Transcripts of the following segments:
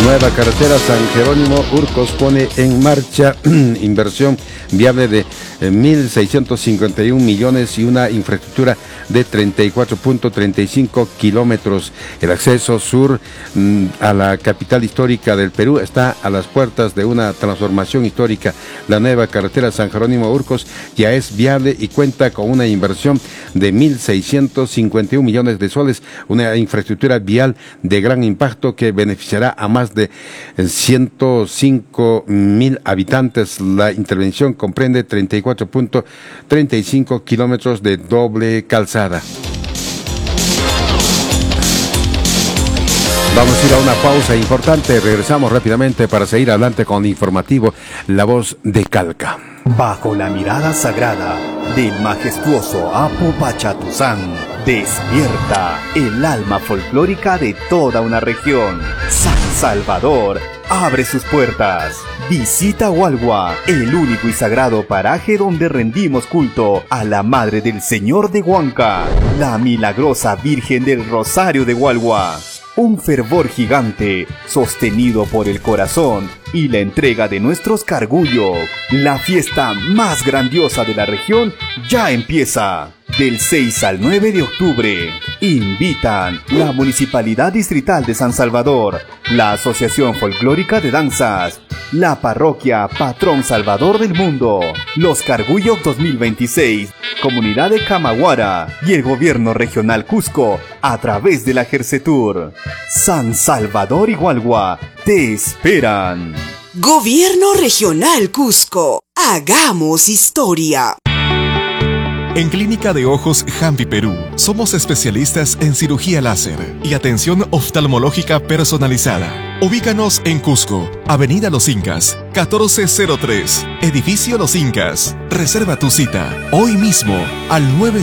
Nueva carretera San Jerónimo Urcos pone en marcha inversión viable de 1.651 millones y una infraestructura de 34.35 kilómetros. El acceso sur a la capital histórica del Perú está a las puertas de una transformación histórica. La nueva carretera San Jerónimo Urcos ya es viable y cuenta con una inversión de 1.651 millones de soles, una infraestructura vial de gran impacto que beneficiará a más de 105.000 habitantes. La intervención comprende 34.35 kilómetros de doble calzada. Vamos a ir a una pausa importante. Regresamos rápidamente para seguir adelante con el informativo La Voz de Calca. Bajo la mirada sagrada del majestuoso Apo Pachatuzán, despierta el alma folclórica de toda una región. San Salvador abre sus puertas. Visita Hualhua, el único y sagrado paraje donde rendimos culto a la Madre del Señor de Huanca, la milagrosa Virgen del Rosario de Hualhua. Un fervor gigante, sostenido por el corazón y la entrega de nuestros cargullos. La fiesta más grandiosa de la región ya empieza. Del 6 al 9 de octubre. Invitan la Municipalidad Distrital de San Salvador, la Asociación Folclórica de Danzas, la Parroquia Patrón Salvador del Mundo, los Cargullos 2026, Comunidad de Camaguara y el Gobierno Regional Cusco a través de la Jersetur. San Salvador y Hualhua te esperan. Gobierno Regional Cusco. Hagamos historia. En Clínica de Ojos Jampi Perú, somos especialistas en cirugía láser y atención oftalmológica personalizada. Ubícanos en Cusco, Avenida Los Incas, 1403, Edificio Los Incas. Reserva tu cita hoy mismo al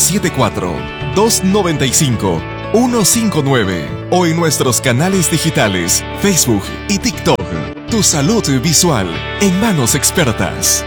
974-295-159 o en nuestros canales digitales, Facebook y TikTok. Tu salud visual en manos expertas.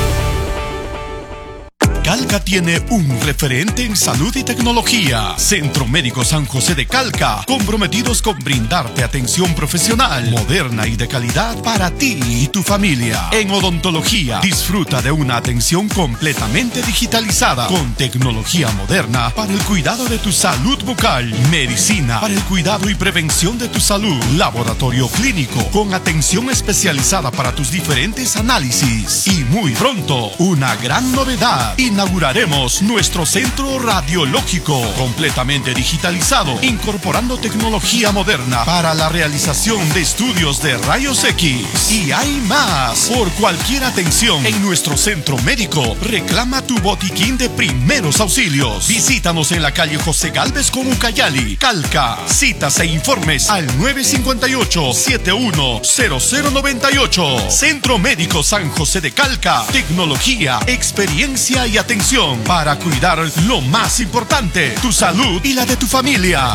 Calca tiene un referente en salud y tecnología. Centro Médico San José de Calca, comprometidos con brindarte atención profesional, moderna y de calidad para ti y tu familia. En odontología, disfruta de una atención completamente digitalizada, con tecnología moderna para el cuidado de tu salud bucal, medicina para el cuidado y prevención de tu salud, laboratorio clínico con atención especializada para tus diferentes análisis. Y muy pronto, una gran novedad. Inauguraremos nuestro centro radiológico completamente digitalizado, incorporando tecnología moderna para la realización de estudios de rayos X. Y hay más. Por cualquier atención en nuestro centro médico, reclama tu botiquín de primeros auxilios. Visítanos en la calle José Gálvez con Ucayali, Calca. Citas e informes al 958-710098. Centro Médico San José de Calca. Tecnología, experiencia y atención para cuidar lo más importante, tu salud y la de tu familia.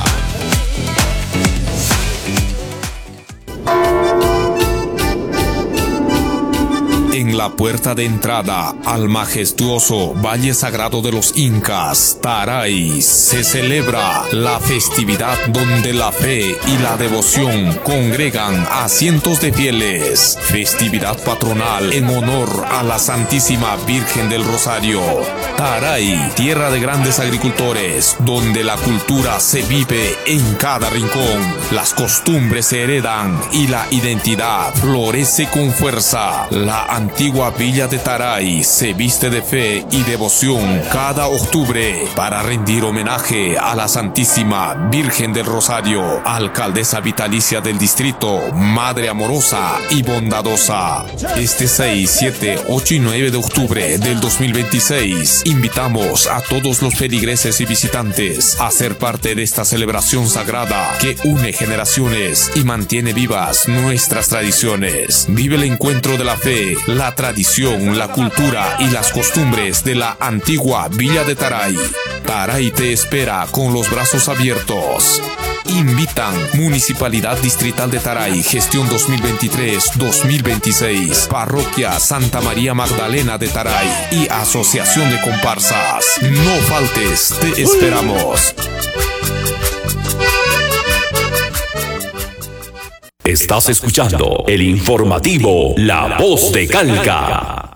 En la puerta de entrada al majestuoso Valle Sagrado de los Incas, Taray, se celebra la festividad donde la fe y la devoción congregan a cientos de fieles. Festividad patronal en honor a la Santísima Virgen del Rosario. Taray, tierra de grandes agricultores, donde la cultura se vive en cada rincón. Las costumbres se heredan y la identidad florece con fuerza. La antigua villa de Taray se viste de fe y devoción cada octubre para rendir homenaje a la Santísima Virgen del Rosario, alcaldesa vitalicia del distrito, madre amorosa y bondadosa. Este 6, 7, 8 y 9 de octubre del 2026, invitamos a todos los feligreses y visitantes a ser parte de esta celebración sagrada que une generaciones y mantiene vivas nuestras tradiciones. Vive el encuentro de la fe, la tradición, la cultura y las costumbres de la antigua Villa de Taray. Taray te espera con los brazos abiertos. Invitan Municipalidad Distrital de Taray, gestión 2023-2026, Parroquia Santa María Magdalena de Taray y Asociación de Comparsas. No faltes, te esperamos. Estás escuchando el informativo La Voz de Calca.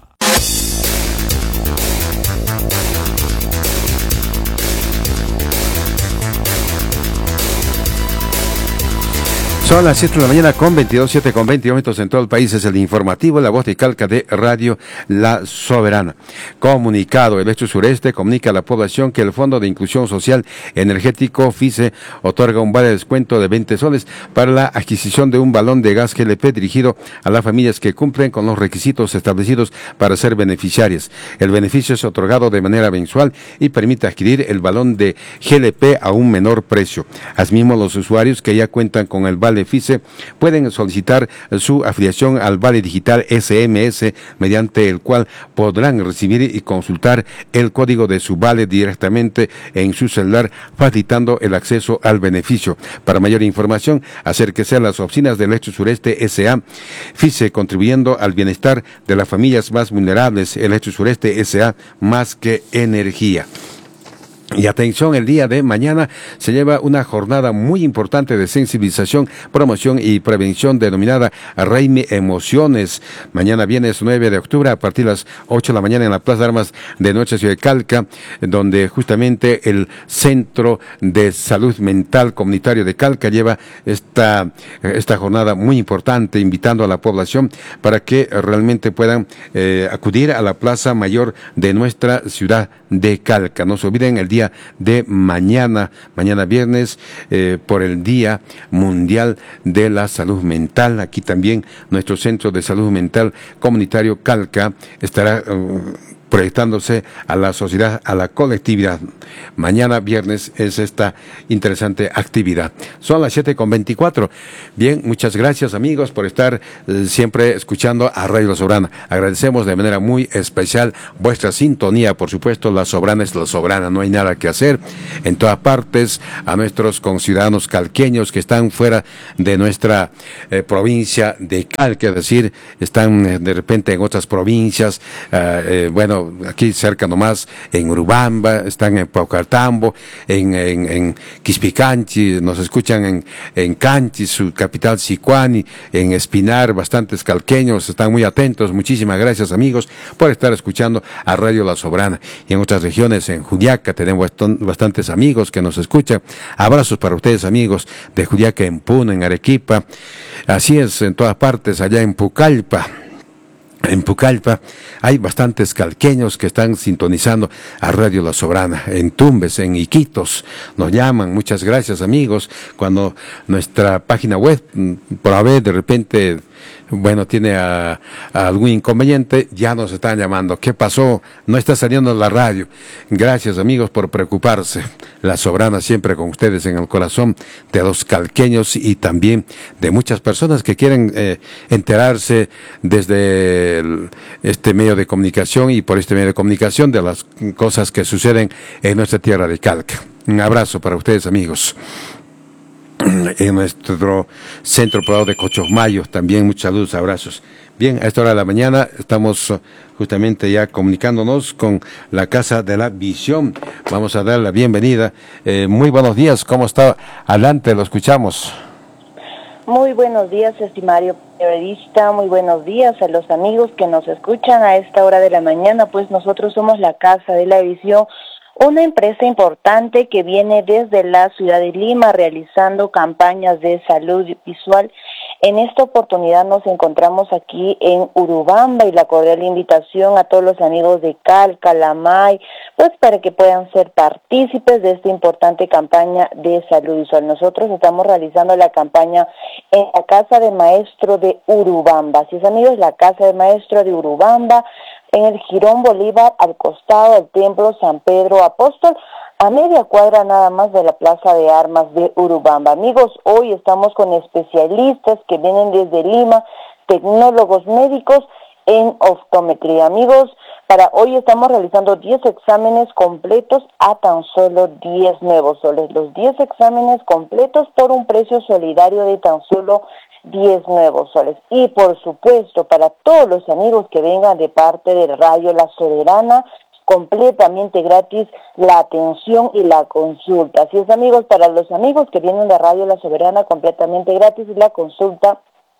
Son las 7 de la mañana con 7 con 22 minutos en todo el país. Es el informativo La Voz de Calca de Radio La Soberana. Comunicado, el Hecho Sureste comunica a la población que el Fondo de Inclusión Social Energético FICE otorga un vale de descuento de 20 soles para la adquisición de un balón de gas GLP dirigido a las familias que cumplen con los requisitos establecidos para ser beneficiarias. El beneficio es otorgado de manera mensual y permite adquirir el balón de GLP a un menor precio. Asimismo, los usuarios que ya cuentan con el vale FICE pueden solicitar su afiliación al Vale Digital SMS, mediante el cual podrán recibir y consultar el código de su vale directamente en su celular, facilitando el acceso al beneficio. Para mayor información, acérquese a las oficinas del Hecho Sureste S.A. FICE, contribuyendo al bienestar de las familias más vulnerables. El Hecho Sureste S.A., más que energía. Y atención, el día de mañana se lleva una jornada muy importante de sensibilización, promoción y prevención denominada Reimi Emociones. Mañana viernes 9 de octubre a partir de las 8 de la mañana en la Plaza de Armas de nuestra ciudad de Calca, donde justamente el Centro de Salud Mental Comunitario de Calca lleva esta jornada muy importante, invitando a la población para que realmente puedan acudir a la Plaza Mayor de nuestra ciudad de Calca. No se olviden el día de mañana viernes, por el Día Mundial de la Salud Mental. Aquí también nuestro Centro de Salud Mental Comunitario Calca estará proyectándose a la sociedad, a la colectividad. Mañana viernes es esta interesante actividad. Son las 7:24. Bien, muchas gracias amigos por estar siempre escuchando a Radio La Soberana. Agradecemos de manera muy especial vuestra sintonía. Por supuesto, La Soberana es La Soberana, no hay nada que hacer en todas partes. A nuestros conciudadanos calqueños que están fuera de nuestra provincia de Calca, es decir, están de repente en otras provincias, aquí cerca nomás, en Urubamba, están en Paucartambo, en Quispicanchi, nos escuchan en Canchi, su capital Sicuani, en Espinar, bastantes calqueños, están muy atentos. Muchísimas gracias amigos por estar escuchando a Radio La Soberana. Y en otras regiones, en Juliaca, tenemos bastantes amigos que nos escuchan. Abrazos para ustedes amigos de Juliaca, en Puno, en Arequipa. Así es, en todas partes, allá en Pucallpa. En Pucallpa hay bastantes calqueños que están sintonizando a Radio La Soberana. En Tumbes, en Iquitos, nos llaman. Muchas gracias amigos. Cuando nuestra página web, por haber de repente, tiene algún inconveniente, ya nos están llamando. ¿Qué pasó? No está saliendo la radio. Gracias amigos por preocuparse. La Soberana siempre con ustedes en el corazón de los calqueños y también de muchas personas que quieren enterarse desde este medio de comunicación y por este medio de comunicación de las cosas que suceden en nuestra tierra de Calca. Un abrazo para ustedes amigos. En nuestro centro poblado de Cochosmayo también muchos saludos, abrazos. Bien, a esta hora de la mañana estamos justamente ya comunicándonos con la Casa de la Visión. Vamos a dar la bienvenida. Muy buenos días, ¿cómo está? Adelante, lo escuchamos. Muy buenos días, estimado periodista, muy buenos días a los amigos que nos escuchan a esta hora de la mañana. Pues nosotros somos la Casa de la Visión, una empresa importante que viene desde la ciudad de Lima realizando campañas de salud visual. En esta oportunidad nos encontramos aquí en Urubamba y la cordial invitación a todos los amigos de Calca, Lamay, pues para que puedan ser partícipes de esta importante campaña de salud visual. Nosotros estamos realizando la campaña en la Casa de Maestro de Urubamba. Así es amigos, la Casa de Maestro de Urubamba, en el Jirón Bolívar, al costado del Templo San Pedro Apóstol, a media cuadra nada más de la Plaza de Armas de Urubamba. Amigos, hoy estamos con especialistas que vienen desde Lima, tecnólogos médicos en optometría. Amigos, para hoy estamos realizando 10 exámenes completos a tan solo 10 nuevos soles. Los 10 exámenes completos por un precio solidario de tan solo 10 nuevos soles. Y por supuesto, para todos los amigos que vengan de parte de Radio La Soberana, completamente gratis la atención y la consulta. Así es, amigos, para los amigos que vienen de Radio La Soberana, completamente gratis la consulta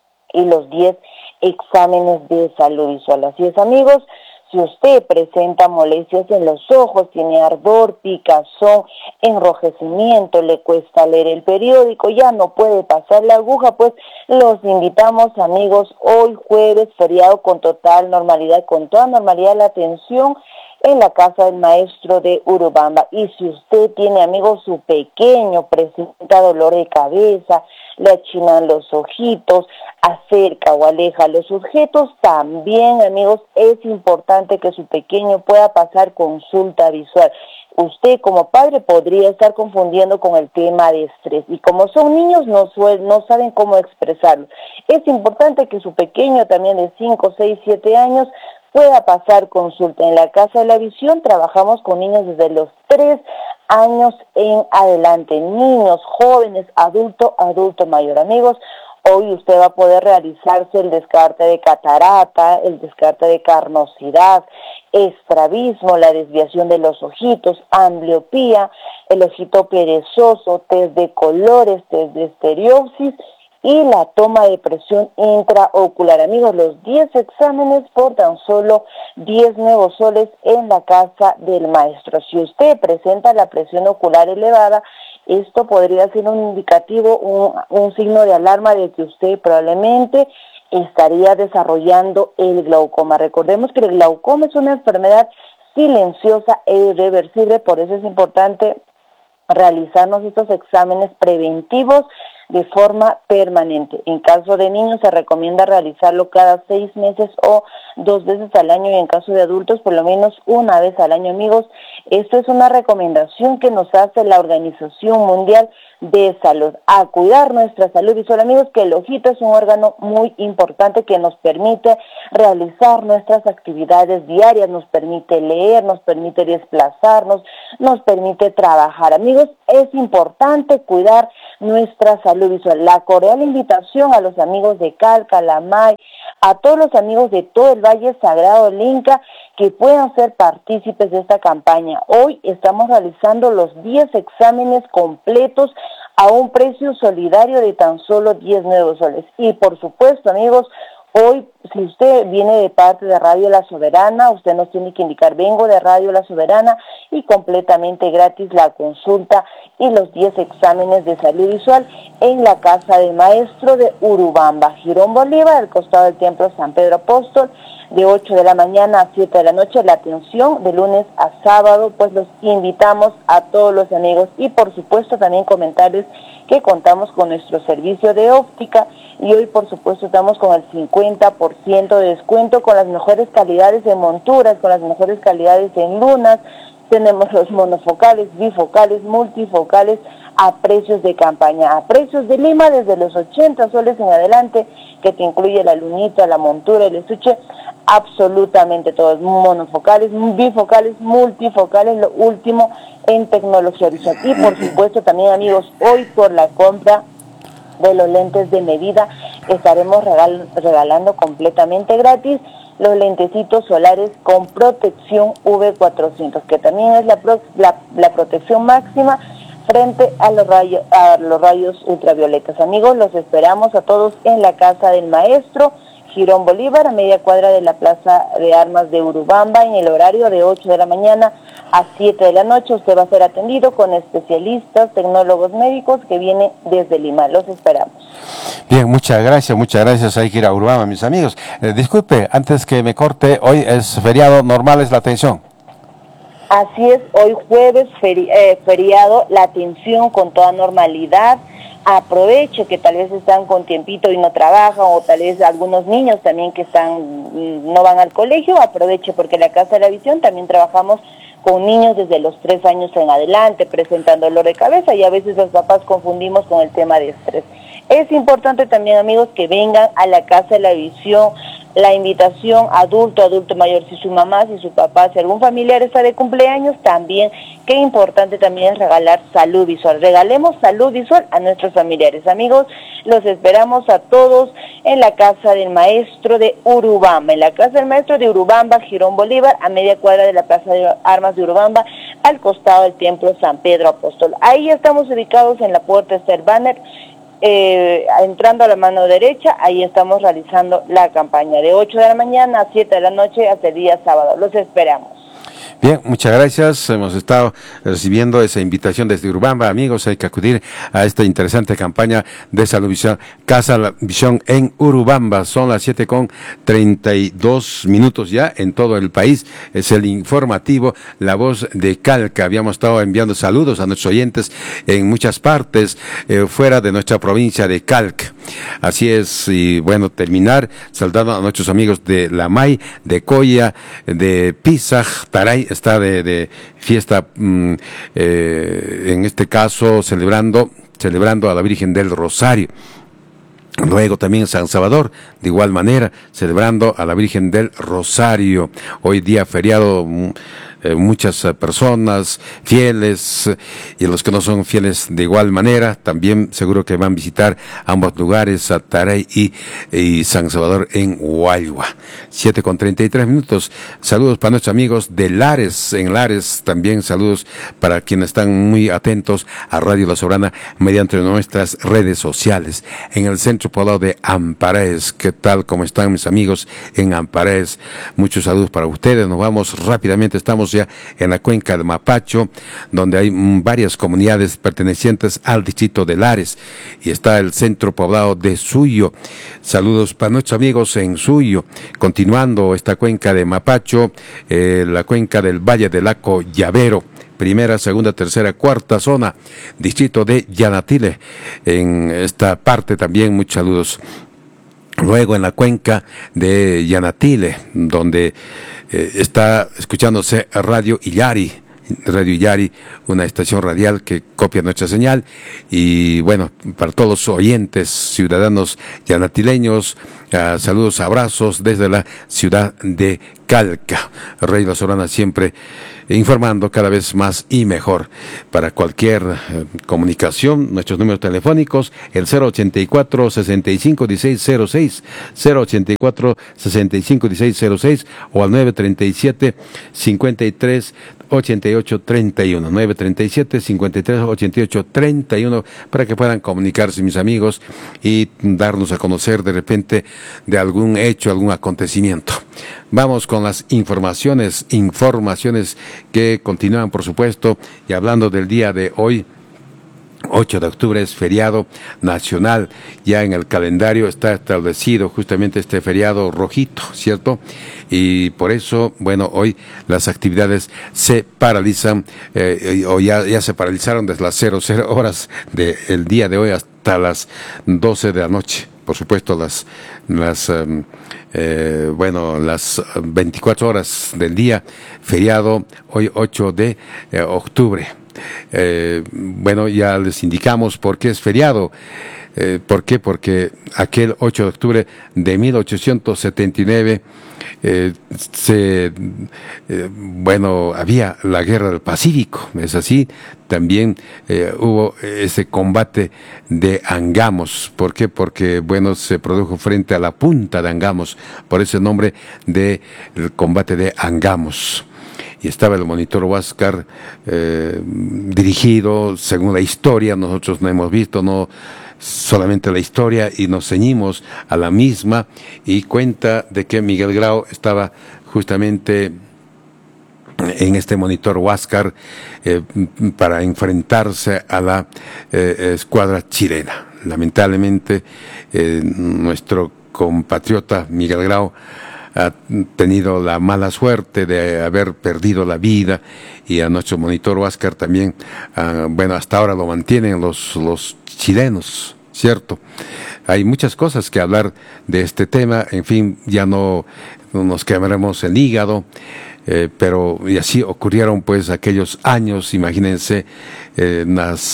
y los 10 exámenes de salud visual. Así es, amigos, si usted presenta molestias en los ojos, tiene ardor, picazón, enrojecimiento, le cuesta leer el periódico, ya no puede pasar la aguja, pues los invitamos, amigos, hoy jueves, feriado, con total normalidad, con toda normalidad, la atención en la casa del maestro de Urubamba. Y si usted tiene, amigos, su pequeño presenta dolor de cabeza, le achinan los ojitos, acerca o aleja los objetos, también, amigos, es importante que su pequeño pueda pasar consulta visual. Usted como padre podría estar confundiendo con el tema de estrés y como son niños no saben cómo expresarlo. Es importante que su pequeño también de 5, 6, 7 años pueda pasar consulta. En la Casa de la Visión trabajamos con niños desde los 3 años en adelante, niños, jóvenes, adulto mayor. Amigos, hoy usted va a poder realizarse el descarte de catarata, el descarte de carnosidad, estrabismo, la desviación de los ojitos, ambliopía, el ojito perezoso, test de colores, test de estereopsis y la toma de presión intraocular. Amigos, los 10 exámenes por tan solo 10 nuevos soles en la casa del maestro. Si usted presenta la presión ocular elevada, esto podría ser un indicativo, un signo de alarma de que usted probablemente estaría desarrollando el glaucoma. Recordemos que el glaucoma es una enfermedad silenciosa e irreversible, por eso es importante realizarnos estos exámenes preventivos de forma permanente. En caso de niños se recomienda realizarlo cada 6 meses o 2 veces al año y en caso de adultos por lo menos una vez al año. Amigos, esto es una recomendación que nos hace la Organización Mundial de Salud, a cuidar nuestra salud visual, amigos, que el ojito es un órgano muy importante que nos permite realizar nuestras actividades diarias, nos permite leer, nos permite desplazarnos, nos permite trabajar. Amigos, es importante cuidar nuestra salud visual. La cordial invitación a los amigos de Calca, Lamay, a todos los amigos de todo el Valle Sagrado del Inca que puedan ser partícipes de esta campaña. Hoy estamos realizando los 10 exámenes completos a un precio solidario de tan solo 10 nuevos soles. Y por supuesto, amigos, hoy, si usted viene de parte de Radio La Soberana, usted nos tiene que indicar, vengo de Radio La Soberana, y completamente gratis la consulta y los 10 exámenes de salud visual en la casa del maestro de Urubamba, Girón Bolívar, al costado del Templo San Pedro Apóstol, de 8 de la mañana a 7 de la noche, la atención de lunes a sábado. Pues los invitamos a todos los amigos y por supuesto también comentarles que contamos con nuestro servicio de óptica y hoy por supuesto estamos con el 50% de descuento con las mejores calidades de monturas, con las mejores calidades en lunas. Tenemos los monofocales, bifocales, multifocales a precios de campaña, a precios de Lima desde los 80 soles en adelante, que te incluye la lunita, la montura, el estuche, absolutamente todos, monofocales, bifocales, multifocales, lo último en tecnología visual. Y por supuesto también, amigos, hoy por la compra de los lentes de medida estaremos regalando completamente gratis los lentecitos solares con protección V400, que también es la protección máxima frente a los rayos ultravioletas. Amigos, los esperamos a todos en la casa del maestro, Girón Bolívar, a media cuadra de la Plaza de Armas de Urubamba, en el horario de 8 de la mañana a 7 de la noche. Usted va a ser atendido con especialistas, tecnólogos médicos que vienen desde Lima. Los esperamos. Bien, muchas gracias. Hay que ir a Urubamba, mis amigos. Disculpe, antes que me corte, hoy es feriado, normal es la atención. Así es, hoy jueves, feriado, la atención con toda normalidad. Aproveche que tal vez están con tiempito y no trabajan, o tal vez algunos niños también que no van al colegio, aproveche porque en la Casa de la Visión también trabajamos con niños desde los 3 años en adelante, presentan dolor de cabeza y a veces los papás confundimos con el tema de estrés. Es importante también, amigos, que vengan a la Casa de la Visión la invitación adulto mayor, si su mamá, si su papá, si algún familiar está de cumpleaños, también, qué importante también es regalar salud visual. Regalemos salud visual a nuestros familiares. Amigos, los esperamos a todos en la Casa del Maestro de Urubamba. En la Casa del Maestro de Urubamba, Girón Bolívar, a media cuadra de la Plaza de Armas de Urubamba, al costado del Templo San Pedro Apóstol. Ahí estamos ubicados, en la puerta está el banner. Entrando a la mano derecha, ahí estamos realizando la campaña de 8 de la mañana a 7 de la noche hasta el día sábado. Los esperamos. Bien, muchas gracias. Hemos estado recibiendo esa invitación desde Urubamba. Amigos, hay que acudir a esta interesante campaña de Salud Visión, Casa La Visión en Urubamba. Son las 7:32 ya en todo el país. Es el informativo La Voz de Calca. Habíamos estado enviando saludos a nuestros oyentes en muchas partes fuera de nuestra provincia de Calca. Así es, y bueno, terminar saludando a nuestros amigos de Lamay, de Coya, de Pisaj, Taray, está de fiesta, en este caso celebrando a la Virgen del Rosario. Luego también San Salvador, de igual manera, celebrando a la Virgen del Rosario. Hoy día feriado, muchas personas fieles y los que no son fieles de igual manera, también seguro que van a visitar ambos lugares, a Taray y San Salvador en Huayua. 7:33. Saludos para nuestros amigos de Lares, en Lares también saludos para quienes están muy atentos a Radio La Soberana mediante nuestras redes sociales. En el centro poblado de Amparés, ¿qué tal? ¿Cómo están mis amigos en Amparés? Muchos saludos para ustedes. Nos vamos rápidamente, estamos ya en la cuenca de Mapacho, donde hay varias comunidades pertenecientes al distrito de Lares, y está el centro poblado de Suyo. Saludos para nuestros amigos en Suyo. Continuando esta cuenca de Mapacho, la cuenca del Valle del Laco Llavero, primera, segunda, tercera, cuarta zona, distrito de Yanatile. En esta parte también muchos saludos. Luego en la cuenca de Yanatile, donde está escuchándose Radio Illari, una estación radial que copia nuestra señal. Y bueno, para todos los oyentes, ciudadanos yanatileños, saludos, abrazos desde la ciudad de Calca. Radio La Soberana siempre informando cada vez más y mejor. Para cualquier comunicación, nuestros números telefónicos, el 084-651606, 084-651606 o al 937-53-8831, 937-53-8831, para que puedan comunicarse, mis amigos, y darnos a conocer de repente de algún hecho, algún acontecimiento. Vamos con las informaciones que continúan, por supuesto, y hablando del día de hoy. 8 de octubre es feriado nacional, ya en el calendario está establecido justamente este feriado rojito, ¿cierto? Y por eso, bueno, hoy las actividades se paralizan, o ya se paralizaron desde las 00 horas del día de hoy hasta las 12 de la noche. Por supuesto, las 24 horas del día, feriado, hoy 8 de octubre. Bueno, ya les indicamos por qué es feriado. ¿Por qué? Porque aquel 8 de octubre de 1879 había la Guerra del Pacífico, es así. También hubo ese combate de Angamos. ¿Por qué? Porque, bueno, se produjo frente a la punta de Angamos, por ese nombre del combate de Angamos. Y estaba el monitor Huáscar dirigido según la historia. Nosotros no hemos visto, no solamente la historia, y nos ceñimos a la misma, y cuenta de que Miguel Grau estaba justamente en este monitor Huáscar para enfrentarse a la escuadra chilena. Lamentablemente nuestro compatriota Miguel Grau ha tenido la mala suerte de haber perdido la vida, y a nuestro monitor Huáscar también, hasta ahora lo mantienen los chilenos, ¿cierto? Hay muchas cosas que hablar de este tema, en fin, ya no nos quemaremos el hígado, pero y así ocurrieron pues aquellos años, imagínense,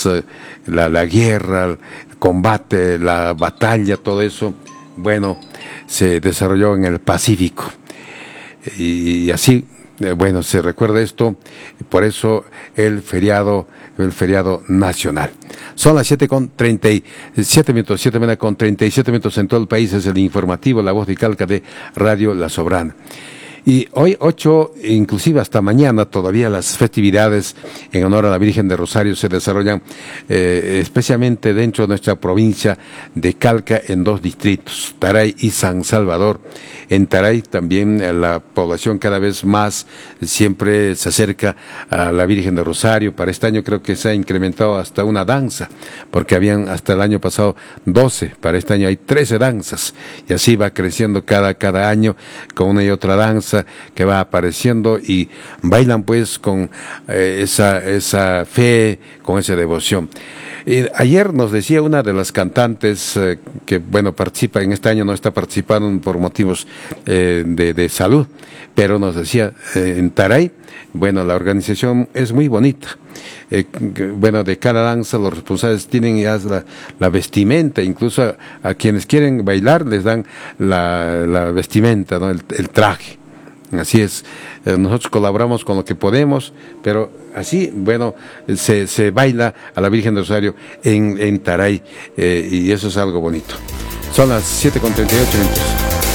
la guerra, el combate, la batalla, todo eso. Bueno, se desarrolló en el Pacífico. Y así, bueno, se recuerda esto, por eso el feriado nacional. Son las 7:37 minutos, 7:37 minutos en todo el país. Es el informativo La Voz de Calca de Radio La Soberana. Y hoy 8, inclusive hasta mañana, todavía las festividades en honor a la Virgen de Rosario se desarrollan especialmente dentro de nuestra provincia de Calca en 2 distritos, Taray y San Salvador. En Taray también la población cada vez más siempre se acerca a la Virgen de Rosario. Para este año creo que se ha incrementado hasta una danza, porque habían hasta el año pasado 12, para este año hay 13 danzas, y así va creciendo cada año con una y otra danza que va apareciendo, y bailan pues con esa fe, con esa devoción. Ayer nos decía una de las cantantes que, bueno, participa en este año, no está participando por motivos de salud, pero nos decía, en Taray, bueno, la organización es muy bonita. Bueno, de cada danza los responsables tienen ya la vestimenta, incluso a quienes quieren bailar les dan la vestimenta, ¿no? El traje. Así es, nosotros colaboramos con lo que podemos, pero así, bueno, se baila a la Virgen de Rosario en Taray, y eso es algo bonito. Son las 7:38 minutos.